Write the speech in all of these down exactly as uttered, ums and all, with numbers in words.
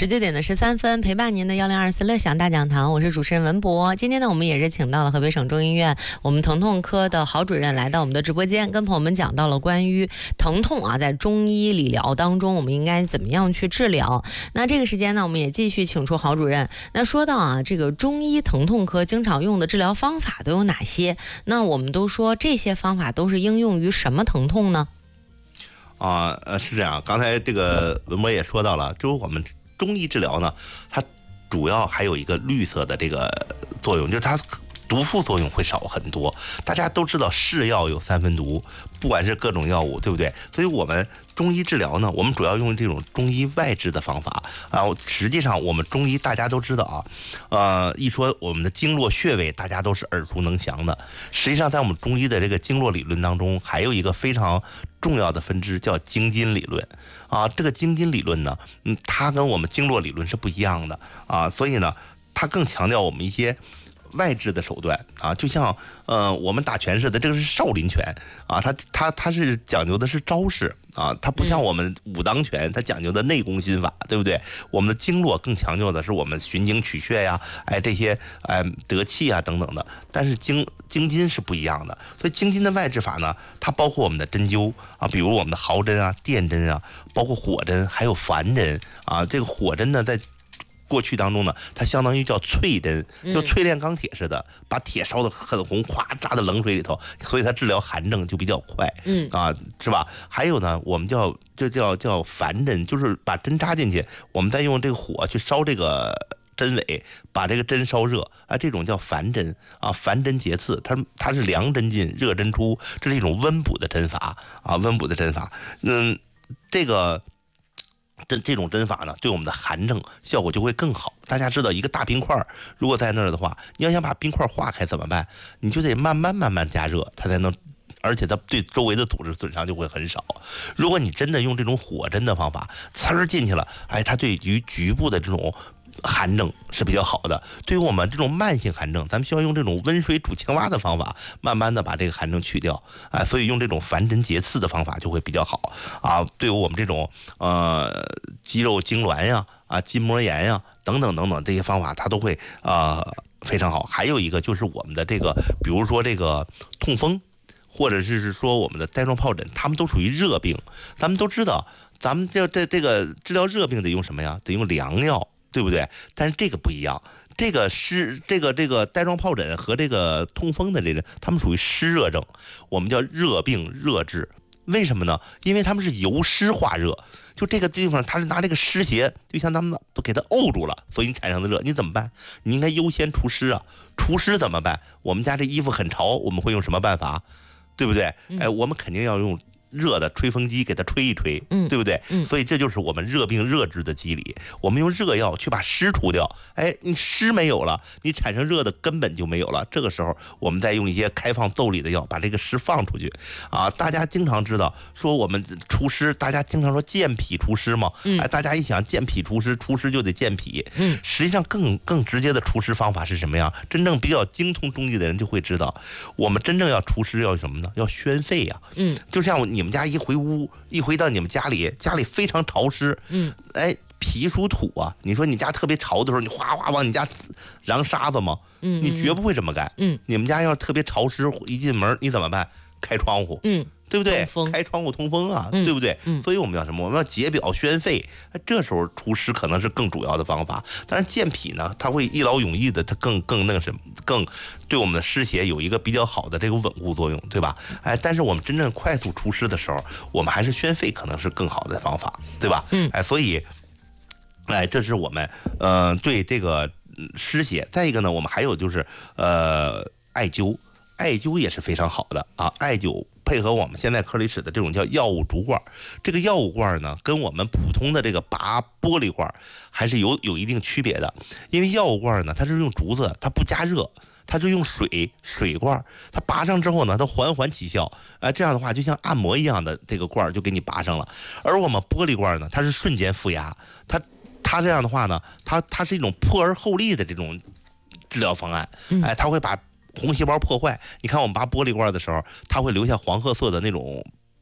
十九点的十三分，陪伴您的幺零二四乐享大讲堂，我是主持人文博。今天呢，我们也是请到了河北省中医院我们疼痛科的郝主任来到我们的直播间，跟朋友们讲到了关于疼痛啊，在中医理疗当中，我们应该怎么样去治疗。那这个时间呢，我们也继续请出郝主任。那说到啊，这个中医疼痛科经常用的治疗方法都有哪些？那我们都说这些方法都是应用于什么疼痛呢？ 啊，呃，是这样。刚才这个文博也说到了，就是我们中医治疗呢，它主要还有一个绿色的这个作用，就是它毒副作用会少很多。大家都知道是药有三分毒，不管是各种药物，对不对？所以我们中医治疗呢，我们主要用这种中医外治的方法啊。实际上，我们中医大家都知道啊，呃，一说我们的经络穴位，大家都是耳熟能详的。实际上，在我们中医的这个经络理论当中，还有一个非常重要的分支叫经筋理论啊。这个经筋理论呢，嗯，它跟我们经络理论是不一样的啊，所以呢，它更强调我们一些外治的手段啊，就像呃我们打拳似的，这个是少林拳啊，它它它是讲究的是招式啊，它不像我们武当拳，它讲究的内功心法，对不对？我们的经络更强调的是我们循经取穴呀，哎这些哎得气啊等等的，但是经经筋是不一样的，所以经筋的外治法呢，它包括我们的针灸啊，比如我们的毫针啊、电针啊，包括火针，还有矾针啊。这个火针呢，在过去当中呢，它相当于叫淬针，就淬炼钢铁似的，把铁烧得很红，咵扎在冷水里头，所以它治疗寒症就比较快，嗯啊，是吧？还有呢，我们叫这叫叫矾针，就是把针扎进去，我们再用这个火去烧这个针尾，把这个针烧热啊，这种叫矾针啊，矾针节刺，它它是凉针进，热针出，这是一种温补的针法啊，温补的针法，嗯，这个。这这种针法呢，对我们的寒症效果就会更好。大家知道，一个大冰块如果在那儿的话，你要想把冰块化开怎么办？你就得慢慢慢慢加热，它才能，而且它对周围的组织损伤就会很少。如果你真的用这种火针的方法，呲儿进去了，哎，它对于局部的这种寒症是比较好的。对于我们这种慢性寒症，咱们需要用这种温水煮青蛙的方法，慢慢的把这个寒症去掉啊。所以用这种矾针节刺的方法就会比较好啊。对于我们这种呃肌肉痉挛呀、啊筋膜炎呀等等等等这些方法，它都会呃非常好。还有一个就是我们的这个，比如说这个痛风，或者是说我们的带状疱疹，它们都属于热病。咱们都知道，咱们这这这个治疗热病得用什么呀？得用凉药。对不对？但是这个不一样，这个湿，这个这个带状疱疹和这个痛风的这个，他们属于湿热症，我们叫热病热治。为什么呢？因为他们是由湿化热，就这个地方，他是拿这个湿邪，就像他们都给它沤住了，所以你产生的热，你怎么办？你应该优先除湿啊，除湿怎么办？我们家这衣服很潮，我们会用什么办法？对不对？哎，我们肯定要用热的吹风机给它吹一吹，嗯，对不对？嗯，所以这就是我们热病热治的机理。我们用热药去把湿除掉，哎，你湿没有了，你产生热的根本就没有了。这个时候，我们再用一些开放腠理的药把这个湿放出去啊。大家经常知道说我们除湿，大家经常说健脾除湿嘛，哎，大家一想健脾除湿，除湿就得健脾。嗯，实际上更更直接的除湿方法是什么呀？真正比较精通中医的人就会知道，我们真正要除湿要什么呢？要宣肺呀。嗯，就像你。你们家一回屋，一回到你们家里，家里非常潮湿，嗯，哎，脾属土啊，你说你家特别潮的时候，你哗哗往你家扬沙子吗？嗯，你绝不会这么干。嗯，你们家要是特别潮湿，一进门你怎么办？开窗户。嗯。对不对？开窗户通风啊，嗯、对不对？嗯、所以我们要什么？我们要解表宣肺。这时候除湿可能是更主要的方法。但是健脾呢，它会一劳永逸的，它更更那个什么，更对我们的湿邪有一个比较好的这个稳固作用，对吧？哎，但是我们真正快速除湿的时候，我们还是宣肺可能是更好的方法，对吧？嗯，哎，所以，哎，这是我们呃对这个湿邪。再一个呢，我们还有就是呃艾灸，艾灸也是非常好的啊，艾灸。配合我们现在科里使的这种叫药物竹罐，这个药物罐呢，跟我们普通的这个拔玻璃罐还是有有一定区别的。因为药物罐呢，它是用竹子，它不加热，它是用水水罐，它拔上之后呢，它缓缓起效，啊、呃，这样的话就像按摩一样的这个罐就给你拔上了。而我们玻璃罐呢，它是瞬间负压，它它这样的话呢，它它是一种破而后立的这种治疗方案，哎，它会把红细胞破坏。你看我们拔玻璃罐的时候，它会留下黄褐色的那种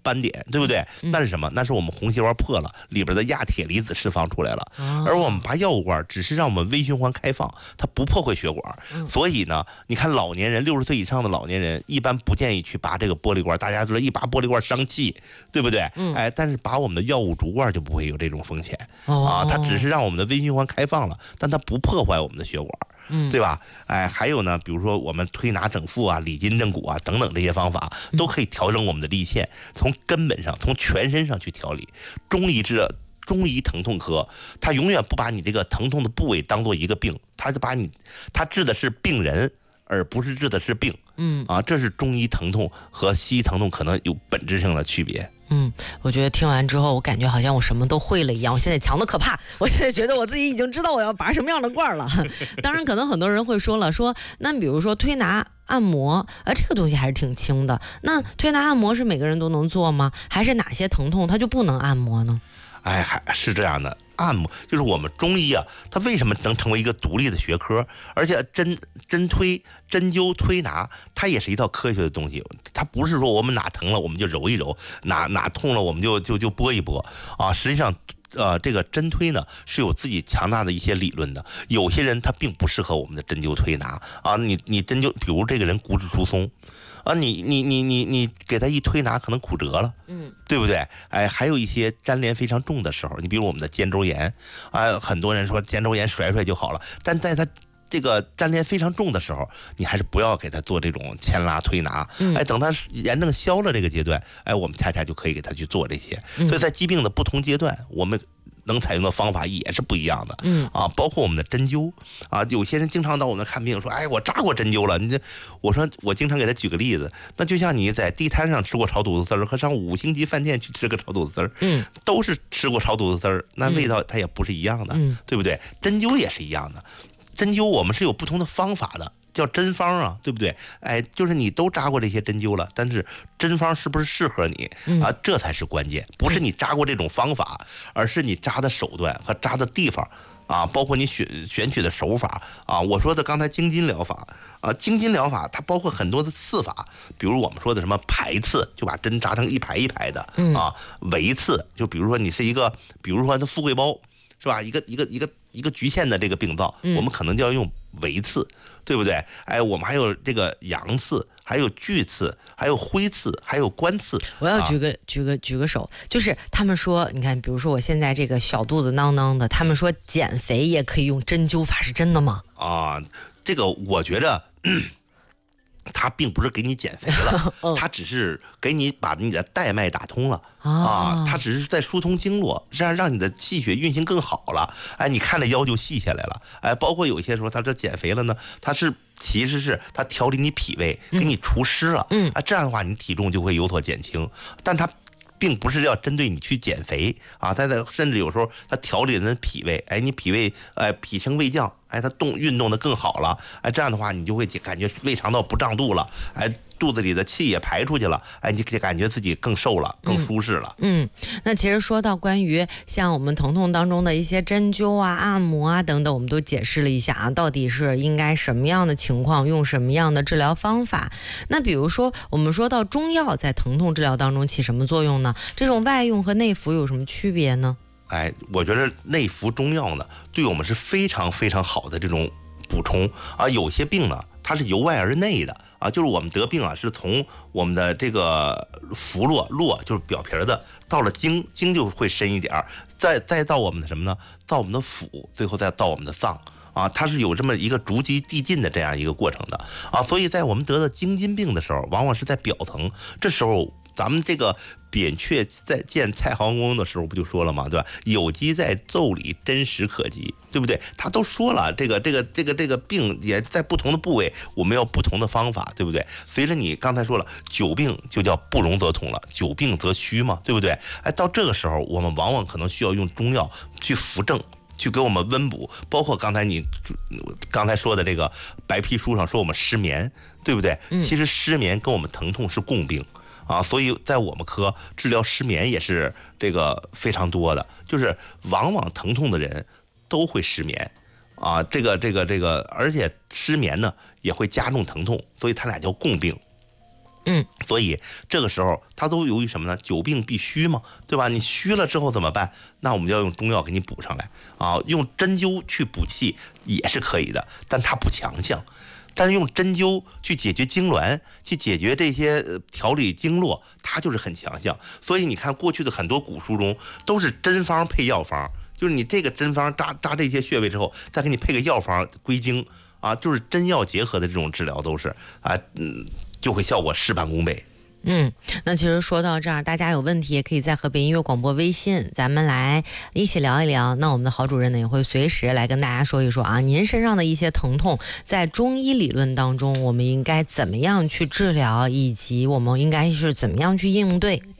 斑点，对不对？那是什么？那是我们红细胞破了，里边的亚铁离子释放出来了。而我们拔药物管只是让我们微循环开放，它不破坏血管。所以呢，你看老年人，六十岁以上的老年人，一般不建议去拔这个玻璃管。大家知道，一拔玻璃管伤气，对不对？哎，但是拔我们的药物竹管就不会有这种风险啊，它只是让我们的微循环开放了，但它不破坏我们的血管。对吧？哎，还有呢，比如说我们推拿整复啊、理筋正骨啊等等这些方法，都可以调整我们的力线，从根本上、从全身上去调理。中医治中医疼痛科，它永远不把你这个疼痛的部位当做一个病，它就把你，它治的是病人，而不是治的是病。嗯啊，这是中医疼痛和西医疼痛可能有本质性的区别。 嗯，我觉得听完之后，我感觉好像我什么都会了一样。我现在强的可怕，我现在觉得我自己已经知道我要拔什么样的罐了。当然，可能很多人会说了，说那比如说推拿、按摩，呃，这个东西还是挺轻的。那推拿、按摩是每个人都能做吗？还是哪些疼痛它就不能按摩呢？ 哎，还是这样的，按摩就是我们中医啊，它为什么能成为一个独立的学科？而且针针推、针灸、推拿，它也是一套科学的东西。它不是说我们哪疼了我们就揉一揉，哪哪痛了我们就就就拨一拨啊。实际上，呃，这个针推呢是有自己强大的一些理论的。有些人他并不适合我们的针灸推拿啊。你你针灸，比如这个人骨质疏松。啊，你你你你你给他一推拿，可能骨折了，嗯，对不对？哎，还有一些粘连非常重的时候，你比如我们的肩周炎，啊，很多人说肩周炎甩甩就好了，但在他这个粘连非常重的时候，你还是不要给他做这种牵拉推拿，哎，等他炎症消了这个阶段，哎，我们恰恰就可以给他去做这些。所以在疾病的不同阶段，我们能采用的方法也是不一样的，嗯啊，包括我们的针灸啊，有些人经常到我们看病说，哎，我扎过针灸了。你这，我说我经常给他举个例子，那就像你在地摊上吃过炒肚子丝儿，和上五星级饭店去吃个炒肚子丝儿，嗯，都是吃过炒肚子丝儿，那味道它也不是一样的，嗯，对不对？针灸也是一样的，针灸我们是有不同的方法的。叫针方啊，对不对？哎，就是你都扎过这些针灸了，但是针方是不是适合你啊？这才是关键，不是你扎过这种方法，而是你扎的手段和扎的地方啊，包括你选选取的手法啊。我说的刚才经筋疗法啊，经筋疗法它包括很多的刺法，比如我们说的什么排刺，就把针扎成一排一排的啊；围刺，就比如说你是一个，比如说它富贵包是吧？一个一个一个一个局限的这个病灶，我们可能就要用围刺。对不对？哎，我们还有这个阳刺，还有巨刺，还有灰刺，还有官刺。 我要举个、啊、举个举个手，就是他们说，你看，比如说我现在这个小肚子囔囔的，他们说减肥也可以用针灸法，是真的吗？ 啊，这个我觉得。嗯它并不是给你减肥了，它只是给你把你的带脉打通了啊，它只是在疏通经络，让让你的气血运行更好了。哎，你看着腰就细下来了。哎，包括有一些说他这减肥了呢，他是其实是他调理你脾胃，给你除湿了。嗯，啊，这样的话你体重就会有所减轻，但它并不是要针对你去减肥啊，它在甚至有时候它调理人的脾胃，哎，你脾胃哎脾升胃降，哎，它动运动的更好了，哎，这样的话你就会感觉胃肠道不胀肚了，哎，肚子里的气也排出去了，哎，你感觉自己更瘦了，更舒适了。 嗯，嗯那其实说到关于像我们疼痛当中的一些针灸啊、按摩啊等等，我们都解释了一下啊，到底是应该什么样的情况用什么样的治疗方法。那比如说我们说到中药在疼痛治疗当中起什么作用呢？这种外用和内服有什么区别呢？ 哎，我觉得内服中药呢，对我们是非常非常好的这种补充啊。有些病呢，它是由外而内的啊，就是我们得病啊，是从我们的这个浮络络，就是表皮的，到了经，经就会深一点儿，再再到我们的什么呢？到我们的腑，最后再到我们的脏啊，它是有这么一个逐级递进的这样一个过程的啊。所以在我们得到经筋病的时候，往往是在表层，这时候咱们这个扁鹊在见蔡桓公的时候不就说了吗？对吧？有机在奏里，真实可及，对不对？他都说了，这个这个这个这个病也在不同的部位，我们要不同的方法，对不对？随着你刚才说了，久病就叫不荣则通了，久病则虚嘛，对不对？哎，到这个时候，我们往往可能需要用中药去扶正，去给我们温补，包括刚才你刚才说的这个白皮书上说我们失眠，对不对？嗯、其实失眠跟我们疼痛是共病。啊，所以在我们科治疗失眠也是这个非常多的，就是往往疼痛的人都会失眠，啊，这个这个这个，而且失眠呢也会加重疼痛，所以他俩叫共病。 嗯， 所以这个时候它都由于什么呢？久病必虚嘛，对吧？你虚了之后怎么办？那我们就要用中药给你补上来啊，用针灸去补气也是可以的，但它不强项。但是用针灸去解决痉挛，去解决这些调理经络，它就是很强项。所以你看过去的很多古书中都是针方配药方，就是你这个针方扎扎这些穴位之后，再给你配个药方归经啊，就是针药结合的这种治疗都是啊，嗯，就会效果事半功倍。 嗯，那其实说到这儿，大家有问题也可以在河北音乐广播微信，咱们来一起聊一聊。那我们的郝主任呢，也会随时来跟大家说一说啊，您身上的一些疼痛，在中医理论当中，我们应该怎么样去治疗，以及我们应该是怎么样去应对。